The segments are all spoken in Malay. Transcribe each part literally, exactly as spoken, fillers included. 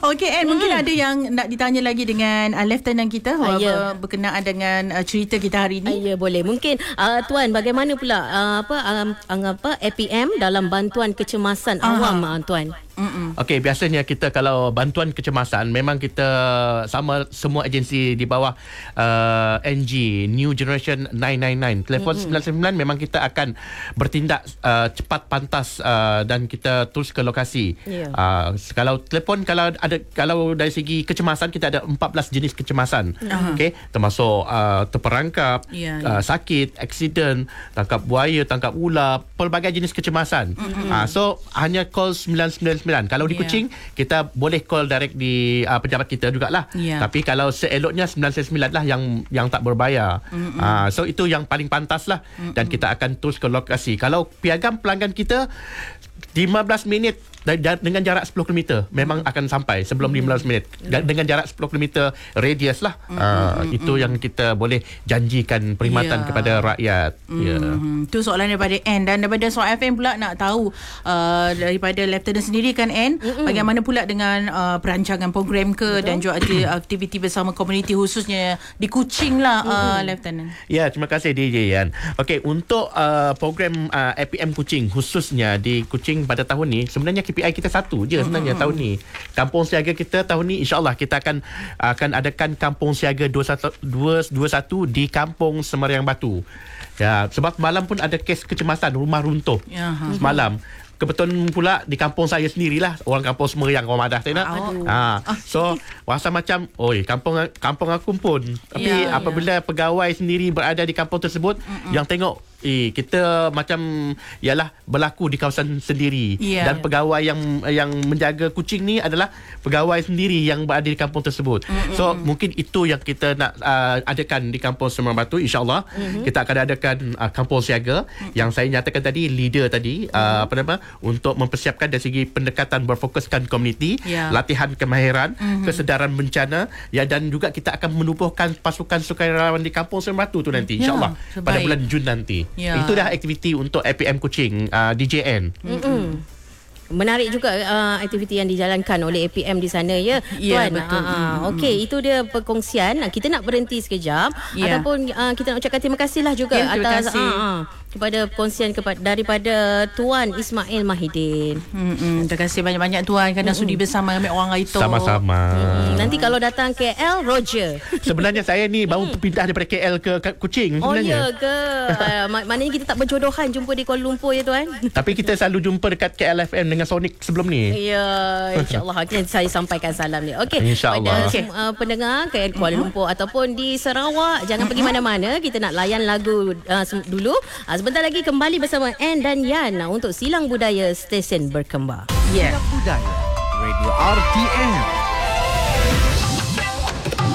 Okey, Anne, hmm. mungkin ada yang nak ditanya lagi dengan uh, Lieutenant kita uh, ya. berkenaan dengan uh, cerita kita hari ini. Uh, ya, boleh. Mungkin uh, Tuan, bagaimana pula uh, apa um, apa A P M dalam bantuan kecemasan Aha. awam, uh, Tuan? Okey, biasanya kita kalau bantuan kecemasan memang kita sama semua agensi di bawah uh, N G New Generation sembilan sembilan sembilan telefon sembilan sembilan memang kita akan bertindak uh, cepat pantas uh, dan kita terus ke lokasi. Yeah. Uh, kalau telefon kalau ada kalau dari segi kecemasan kita ada empat belas jenis kecemasan. Uh-huh. Okey, termasuk uh, terperangkap, yeah, yeah. Uh, sakit, aksiden, tangkap buaya, tangkap ular, pelbagai jenis kecemasan. Uh-huh. Uh, so hanya call sembilan sembilan sembilan. Kalau di Kuching yeah. kita boleh call direct di uh, pejabat kita jugalah. Yeah. Tapi kalau seeloknya sembilan sembilan sembilan lah yang yang tak berbayar. Mm-hmm. Uh, so itu yang paling pantas lah. Mm-hmm. Dan kita akan terus ke lokasi. Kalau piagam pelanggan kita lima belas minit dengan jarak sepuluh kilometer memang mm-hmm. akan sampai sebelum lima belas minit. Dengan jarak sepuluh kilometer radius lah. Mm-hmm. Uh, itu yang kita boleh janjikan perkhidmatan yeah. kepada rakyat. Mm-hmm. Yeah. Itu soalan daripada Anne. Dan daripada Suara F M pula nak tahu uh, daripada Lieutenant sendiri kan, Anne, mm-hmm. bagaimana pula dengan uh, perancangan program ke Betul. dan juga aktiviti bersama komuniti khususnya di Kuching lah, uh, mm-hmm. Lieutenant. Ya, terima kasih D J Yan. Okey, untuk uh, program uh, A P M Kuching khususnya di Kuching pada tahun ni, sebenarnya K P I kita satu je sebenarnya mm-hmm. tahun ni. Kampung siaga kita tahun ni insya-Allah kita akan akan adakan kampung siaga dua puluh satu di Kampung Semariang Batu. Ya, sebab malam pun ada kes kecemasan rumah runtuh. Uh-huh. Semalam. Kebetulan pula di kampung saya sendirilah, orang kampung Semeriang, orang Madah tengok. Ha. So, rasa macam, oi, kampung kampung aku pun. Tapi yeah, apabila yeah. pegawai sendiri berada di kampung tersebut, Mm-mm. yang tengok eh kita macam ialah berlaku di kawasan sendiri yeah, dan yeah. pegawai yang yang menjaga kucing ni adalah pegawai sendiri yang berada di kampung tersebut. Mm-hmm. So mungkin itu yang kita nak uh, adakan di Kampung Semeriang Batu, insya-Allah. Mm-hmm. Kita akan adakan uh, kampung siaga mm-hmm. yang saya nyatakan tadi, leader tadi mm-hmm. uh, apa nama untuk mempersiapkan dari segi pendekatan berfokuskan komuniti, yeah. latihan kemahiran, mm-hmm. kesedaran bencana, ya, dan juga kita akan menubuhkan pasukan sukarelawan di Kampung Semeriang Batu tu nanti, insya-Allah yeah, pada bulan Jun nanti. Ya. Itu dah aktiviti untuk A P M Kuching, uh, D J N. Mm-mm. Menarik juga uh, aktiviti yang dijalankan oleh A P M di sana, ya, ya Tuan. Betul. Uh, Okey, itu dia perkongsian. Kita nak berhenti sekejap, ya. ataupun uh, kita nak ucapkan terima kasihlah juga ya, atas uh, uh, kepada perkongsian kepada daripada Tuan Ismail Mahidin. Hmm, terima kasih banyak-banyak Tuan kerana mm-hmm. sudi bersama dengan orang itu. Sama-sama. Hmm, nanti kalau datang K L, Roger. Sebenarnya saya ni baru pindah daripada K L ke Kuching sebenarnya. Oh, ya ke? uh, maknanya kita tak berjodohan jumpa di Kuala Lumpur, ya Tuan. Tapi kita selalu jumpa dekat K L F M dengan Sonic sebelum ni. Ya, insya-Allah akan saya sampaikan salam dia. Okey. Insya-Allah. Pada uh, pendengar K L Kuala Lumpur mm-hmm. ataupun di Sarawak, jangan mm-hmm. pergi mana-mana. Kita nak layan lagu uh, dulu. Uh, sebentar lagi kembali bersama Anne dan Yan uh, untuk Silang Budaya Stesen Berkembar. Yeah. Silang Budaya Radio R T M.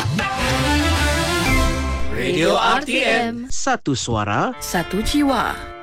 Radio R T M. Satu suara, satu jiwa.